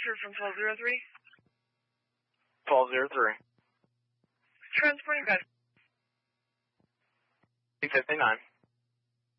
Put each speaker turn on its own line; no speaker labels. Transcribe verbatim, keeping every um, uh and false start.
You're from twelve oh three?
twelve oh three.
Transporting bed.
eight fifty-nine.